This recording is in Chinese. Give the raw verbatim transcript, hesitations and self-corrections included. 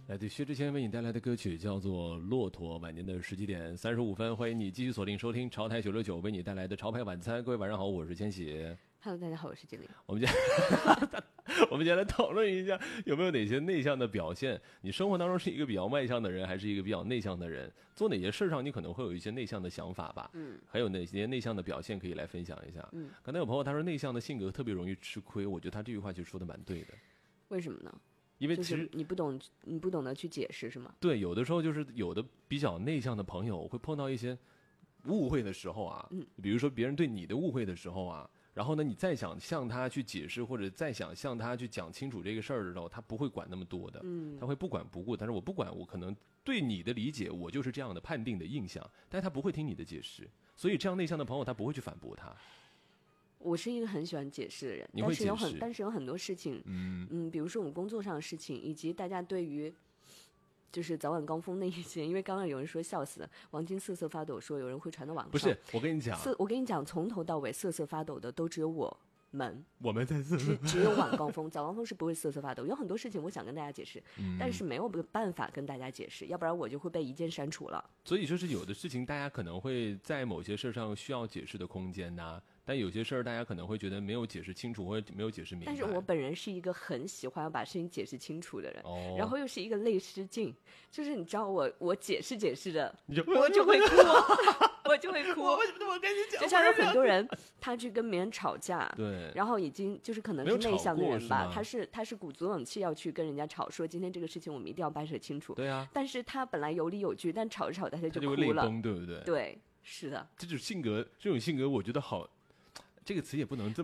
来自薛之谦为你带来的歌曲叫做《骆驼》，晚间的十七点三十五分，欢迎你继续锁定收听潮台九六九为你带来的潮牌晚餐。各位晚上好，我是千玺。 Hello， 大家好，我是金玲。 我们今天我们今天来讨论一下，有没有哪些内向的表现？你生活当中是一个比较外向的人，还是一个比较内向的人？做哪些事上你可能会有一些内向的想法吧？嗯，还有哪些内向的表现可以来分享一下？嗯，刚才有朋友他说内向的性格特别容易吃亏，我觉得他这句话就说的蛮对的。 为什么呢？ 因为其实、 就是、你不懂，你不懂得去解释是吗？ 对，有的时候就是有的比较内向的朋友会碰到一些误会的时候啊，嗯，比如说别人对你的误会的时候啊，然后呢，你再想向他去解释，或者再想向他去讲清楚这个事儿的时候，他不会管那么多的，嗯，他会不管不顾。但是我不管，我可能对你的理解，我就是这样的判定的印象，但是他不会听你的解释，所以这样内向的朋友他不会去反驳他。 我是一个很喜欢解释的人， 你会解释， 但是有很但是有很多事情，嗯嗯，比如说我们工作上的事情，以及大家对于就是早晚高峰那一些，因为刚刚有人说笑死了，王晶瑟瑟发抖说有人会传到网上， 不是，我跟你讲， 我跟你讲，从头到尾瑟瑟发抖的都只有我们， 我们在只只有晚高峰，早高峰是不会瑟瑟发抖。有很多事情我想跟大家解释，嗯、但是没有办法跟大家解释，要不然我就会被一键删除了。 所以就是有的事情，大家可能会在某些事上需要解释的空间呐、啊。但有些事儿，大家可能会觉得没有解释清楚，或者没有解释明白。 但是我本人是一个很喜欢要把事情解释清楚的人， 哦、 然后又是一个泪失禁，就是你知道我我解释解释的， 你就我就会哭，我就会哭。 我为什么我跟你讲？ 就像有很多人，他去跟别人吵架， 对， 然后已经就是可能是内向的人吧，他是他是鼓足勇气要去跟人家吵，说今天这个事情我们一定要掰扯清楚。 对啊， 但是他本来有理有据，但吵着吵着他就哭了， 他就会泪崩，对不对？ 对，是的， 这种性格，这种性格，我觉得好。这个词也不能这么